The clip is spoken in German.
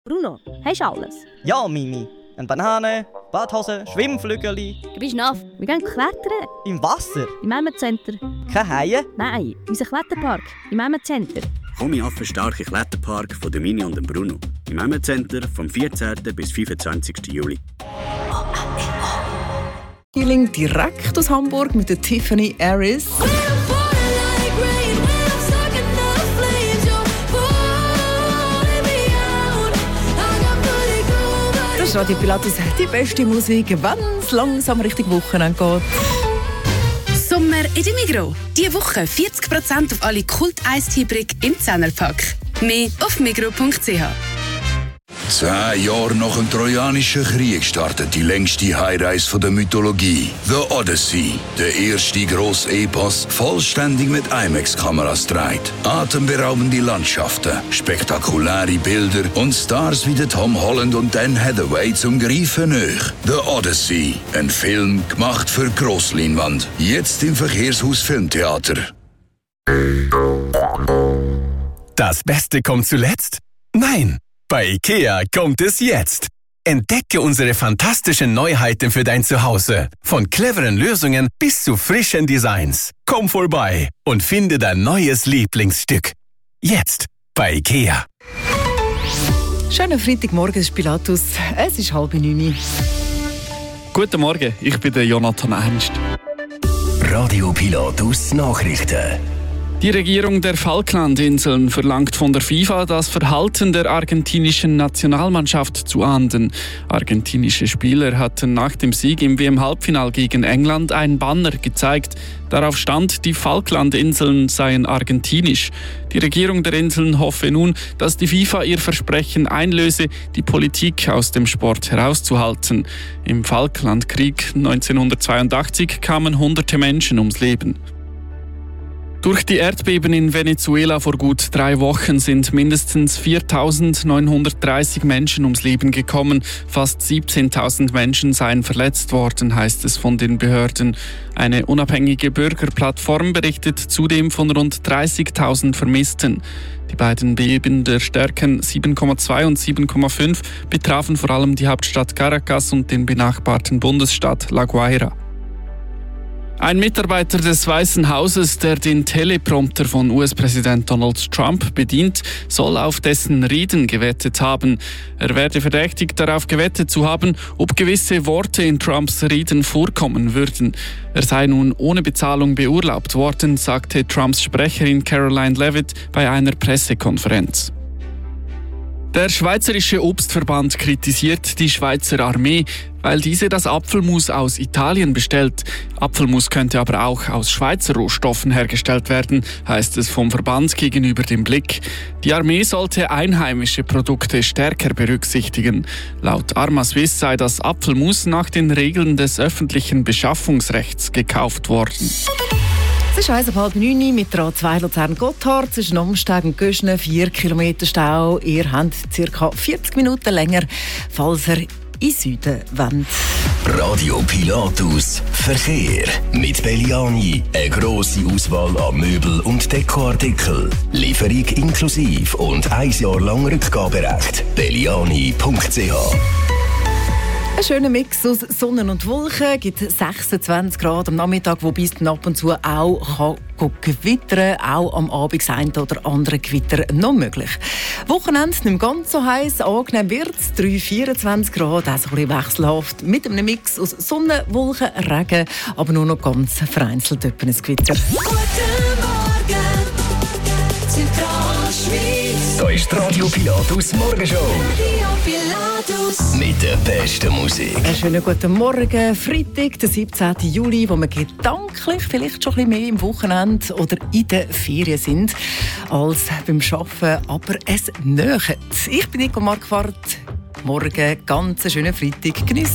Bruno, hast du alles? Ja, Mimi. Eine Banane, Badhose, Schwimmflügel. Du bist nass. Wir gehen klettern. Im Wasser. Im Emmet-Center. Keine Haie. Nein, unser Kletterpark. Im Emmet-Center. Komm ich auf den starken Kletterpark von der Mini und dem Bruno. Im Emmet-Center vom 14. bis 25. Juli. Healing direkt aus Hamburg mit der Tiffany Aris. Das ist Radio Pilatus, die beste Musik, wenn es langsam Richtung Wochenende geht. Sommer in der Migros. Diese Woche 40% auf alle Kult-Eistee-Brick im 10er-Pack. Mehr auf migros.ch. 10 Jahre nach dem Trojanischen Krieg startet die längste Heimreise der Mythologie. The Odyssey. Der erste grosse Epos, vollständig mit IMAX-Kameras gedreht. Atemberaubende Landschaften, spektakuläre Bilder und Stars wie Tom Holland und Dan Hathaway zum Greifen nahe. The Odyssey. Ein Film gemacht für Grossleinwand. Jetzt im Verkehrshaus Filmtheater. Das Beste kommt zuletzt? Nein! Bei IKEA kommt es jetzt. Entdecke unsere fantastischen Neuheiten für dein Zuhause. Von cleveren Lösungen bis zu frischen Designs. Komm vorbei und finde dein neues Lieblingsstück. Jetzt bei IKEA. Schönen Freitagmorgen, Pilatus. Es ist 8:30. Guten Morgen, ich bin der Jonathan Ernst. Radio Pilatus Nachrichten. Die Regierung der Falklandinseln verlangt von der FIFA, das Verhalten der argentinischen Nationalmannschaft zu ahnden. Argentinische Spieler hatten nach dem Sieg im WM-Halbfinal gegen England ein Banner gezeigt. Darauf stand, die Falklandinseln seien argentinisch. Die Regierung der Inseln hoffe nun, dass die FIFA ihr Versprechen einlöse, die Politik aus dem Sport herauszuhalten. Im Falklandkrieg 1982 kamen hunderte Menschen ums Leben. Durch die Erdbeben in Venezuela vor gut 3 Wochen sind mindestens 4.930 Menschen ums Leben gekommen. Fast 17.000 Menschen seien verletzt worden, heißt es von den Behörden. Eine unabhängige Bürgerplattform berichtet zudem von rund 30.000 Vermissten. Die beiden Beben der Stärken 7,2 und 7,5 betrafen vor allem die Hauptstadt Caracas und den benachbarten Bundesstaat La Guaira. Ein Mitarbeiter des Weißen Hauses, der den Teleprompter von US-Präsident Donald Trump bedient, soll auf dessen Reden gewettet haben. Er werde verdächtigt, darauf gewettet zu haben, ob gewisse Worte in Trumps Reden vorkommen würden. Er sei nun ohne Bezahlung beurlaubt worden, sagte Trumps Sprecherin Caroline Leavitt bei einer Pressekonferenz. Der Schweizerische Obstverband kritisiert die Schweizer Armee, weil diese das Apfelmus aus Italien bestellt. Apfelmus könnte aber auch aus Schweizer Rohstoffen hergestellt werden, heißt es vom Verband gegenüber dem Blick. Die Armee sollte einheimische Produkte stärker berücksichtigen. Laut Arma-Swiss sei das Apfelmus nach den Regeln des öffentlichen Beschaffungsrechts gekauft worden. Es ist 8:30 mit der A2 Luzern-Gotthard zwischen Amsteg und Göschne, 4 Kilometer Stau. Ihr habt ca. 40 Minuten länger, falls ihr in Süden wollt. Radio Pilatus Verkehr mit Belliani. Eine grosse Auswahl an Möbel- und Dekoartikeln. Lieferung inklusive und 1 Jahr lang Rückgaberecht. Belliani.ch. Ein schöner Mix aus Sonne und Wolken, gibt 26 Grad am Nachmittag, wobei es ab und zu auch gewittern kann. Auch am Abend sein oder andere Gewitter noch möglich. Wochenende nicht mehr ganz so heiß, angenehm wird es, 24 Grad, also ein bisschen wechselhaft, mit einem Mix aus Sonne, Wolken, Regen, aber nur noch ganz vereinzelt ein Gewitter. Guten Morgen, Zentralschweiz. Da ist die Radio Pilatus Morgenshow. Radio Pilatus. Mit der besten Musik. Einen schönen guten Morgen, Freitag, der 17. Juli, wo wir gedanklich vielleicht schon ein bisschen mehr im Wochenende oder in den Ferien sind, als beim Arbeiten, aber es nähert. Ich bin Nico Marquardt. Morgen, ganz schönen Freitag. Geniessen.